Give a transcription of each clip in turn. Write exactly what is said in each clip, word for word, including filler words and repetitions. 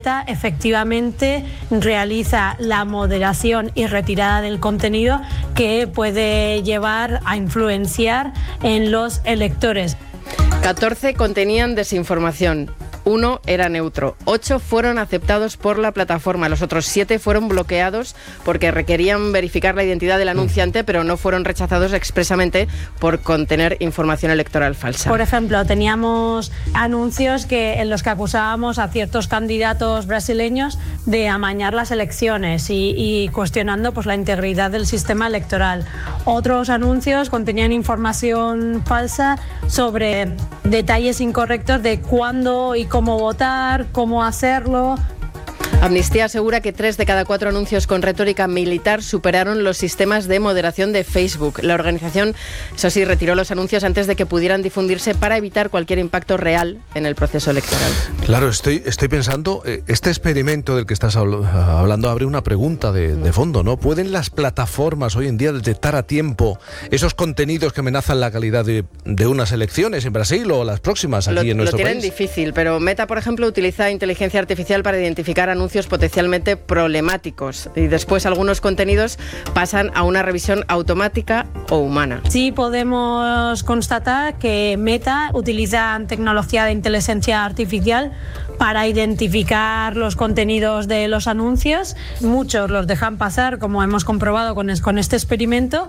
efectivamente realiza la moderación y retirada del contenido que puede llevar a influenciar en los electores. catorce contenían desinformación. Uno era neutro. Ocho fueron aceptados por la plataforma. Los otros siete fueron bloqueados porque requerían verificar la identidad del anunciante, pero no fueron rechazados expresamente por contener información electoral falsa. Por ejemplo, teníamos anuncios que, en los que acusábamos a ciertos candidatos brasileños de amañar las elecciones y, y cuestionando pues, la integridad del sistema electoral. Otros anuncios contenían información falsa sobre detalles incorrectos de cuándo y cómo votar, cómo hacerlo. Amnistía asegura que tres de cada cuatro anuncios con retórica militar superaron los sistemas de moderación de Facebook. La organización, eso sí, retiró los anuncios antes de que pudieran difundirse para evitar cualquier impacto real en el proceso electoral. Claro, estoy, estoy pensando, eh, este experimento del que estás habl- hablando abre una pregunta de, de fondo, ¿no? ¿Pueden las plataformas hoy en día detectar a tiempo esos contenidos que amenazan la calidad de, de unas elecciones en Brasil o las próximas aquí lo, en nuestro país? Lo tienen país? difícil, pero Meta, por ejemplo, utiliza inteligencia artificial para identificar anuncios potencialmente problemáticos y después algunos contenidos pasan a una revisión automática o humana. Sí podemos constatar que Meta utiliza tecnología de inteligencia artificial para identificar los contenidos de los anuncios. Muchos los dejan pasar, como hemos comprobado con, es, con este experimento,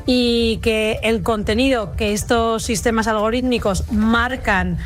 y que el contenido que estos sistemas algorítmicos marcan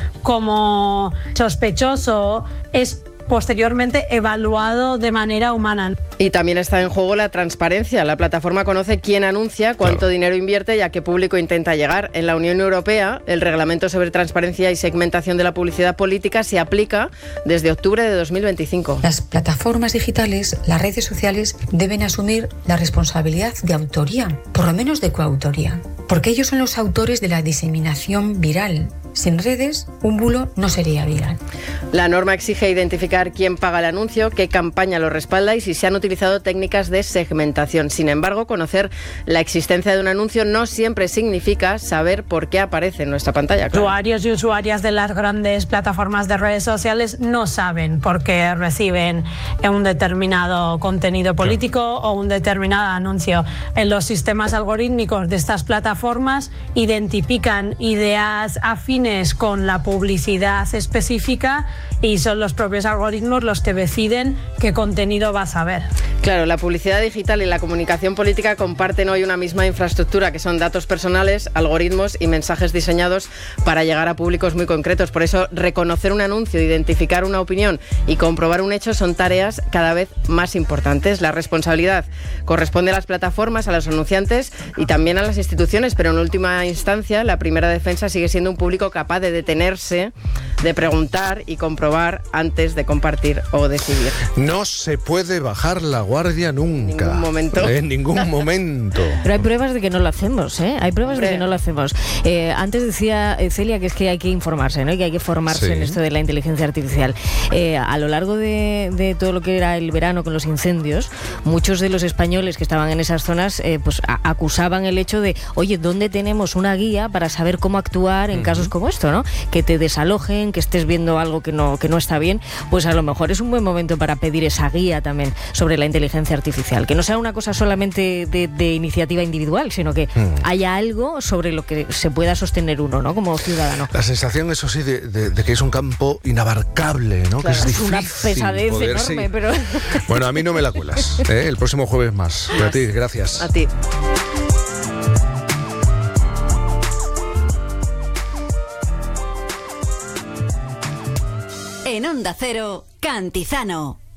como sospechoso es posteriormente evaluado de manera humana. Y también está en juego la transparencia. La plataforma conoce quién anuncia, cuánto claro. dinero invierte y a qué público intenta llegar. En la Unión Europea, el reglamento sobre transparencia y segmentación de la publicidad política se aplica desde octubre de dos mil veinticinco. Las plataformas digitales, las redes sociales, deben asumir la responsabilidad de autoría, por lo menos de coautoría, porque ellos son los autores de la diseminación viral. Sin redes, un bulo no sería viral. La norma exige identificar quién paga el anuncio, qué campaña lo respalda y si se han utilizado técnicas de segmentación. Sin embargo, conocer la existencia de un anuncio no siempre significa saber por qué aparece en nuestra pantalla. Claro. Usuarios y usuarias de las grandes plataformas de redes sociales no saben por qué reciben un determinado contenido político claro. o un determinado anuncio. En los sistemas algorítmicos de estas plataformas identifican ideas afines con la publicidad específica y son los propios algoritmos los que deciden qué contenido vas a ver. Claro, la publicidad digital y la comunicación política comparten hoy una misma infraestructura, que son datos personales, algoritmos y mensajes diseñados para llegar a públicos muy concretos. Por eso, reconocer un anuncio, identificar una opinión y comprobar un hecho son tareas cada vez más importantes. La responsabilidad corresponde a las plataformas, a los anunciantes y también a las instituciones, pero en última instancia, la primera defensa sigue siendo un público capaz de detenerse, de preguntar y comprobar antes de compartir o decidir. No se puede bajar la guardia nunca. En ningún momento. En ningún momento. Pero hay pruebas de que no lo hacemos, ¿eh? Hay pruebas Hombre. de que no lo hacemos. Eh, antes decía Celia que es que hay que informarse, ¿no? Y que hay que formarse Sí. en esto de la inteligencia artificial. Eh, a lo largo de, de todo lo que era el verano con los incendios, muchos de los españoles que estaban en esas zonas eh, pues a- acusaban el hecho de, oye, ¿dónde tenemos una guía para saber cómo actuar en uh-huh. casos como esto, ¿no? Que te desalojen, que estés viendo algo que no, que no está bien, pues a lo mejor es un buen momento para pedir esa guía también sobre la inteligencia artificial, que no sea una cosa solamente de, de iniciativa individual, sino que hmm. haya algo sobre lo que se pueda sostener uno, ¿no? Como ciudadano. La sensación, eso sí, de, de, de que es un campo inabarcable, ¿no? Claro, que es, es difícil una pesadez poder, enorme, sí. pero... Bueno, a mí no me la cuelas, ¿eh? El próximo jueves más. A ti, gracias. A ti. En Onda Cero, Cantizano.